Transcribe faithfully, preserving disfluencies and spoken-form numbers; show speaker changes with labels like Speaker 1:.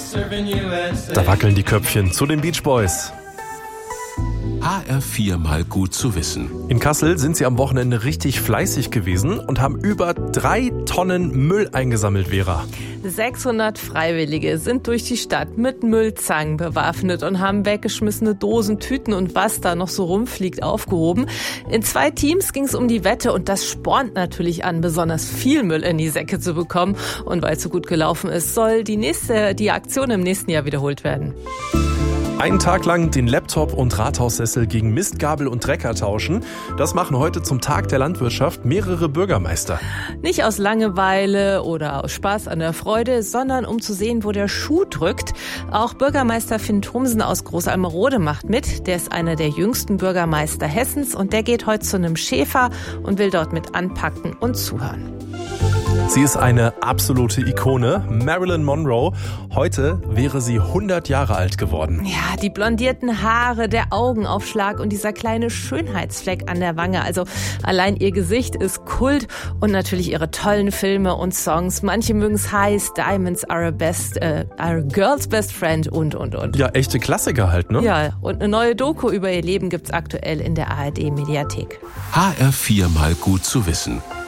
Speaker 1: Da wackeln die Köpfchen zu den Beach Boys.
Speaker 2: H R vier mal gut zu wissen.
Speaker 1: In Kassel sind sie am Wochenende richtig fleißig gewesen und haben über drei Tonnen Müll eingesammelt, Vera.
Speaker 3: sechshundert Freiwillige sind durch die Stadt mit Müllzangen bewaffnet und haben weggeschmissene Dosen, Tüten und was da noch so rumfliegt aufgehoben. In zwei Teams ging es um die Wette und das spornt natürlich an, besonders viel Müll in die Säcke zu bekommen. Und weil es so gut gelaufen ist, soll die nächste, die Aktion im nächsten Jahr wiederholt werden.
Speaker 1: Einen Tag lang den Laptop und Rathaussessel gegen Mistgabel und Trecker tauschen. Das machen heute zum Tag der Landwirtschaft mehrere Bürgermeister.
Speaker 3: Nicht aus Langeweile oder aus Spaß an der Freude, sondern um zu sehen, wo der Schuh drückt. Auch Bürgermeister Finn Thomsen aus Großalmerode macht mit. Der ist einer der jüngsten Bürgermeister Hessens und der geht heute zu einem Schäfer und will dort mit anpacken und zuhören.
Speaker 1: Sie ist eine absolute Ikone, Marilyn Monroe. Heute wäre sie hundert Jahre alt geworden.
Speaker 3: Ja, die blondierten Haare, der Augenaufschlag und dieser kleine Schönheitsfleck an der Wange. Also allein ihr Gesicht ist Kult und natürlich ihre tollen Filme und Songs. Manche mögen es heiß, Diamonds are a, best, äh, are a girl's best friend und, und, und.
Speaker 1: Ja, echte Klassiker halt, ne?
Speaker 3: Ja, und eine neue Doku über ihr Leben gibt's aktuell in der A R D-Mediathek.
Speaker 2: H R vier mal gut zu wissen.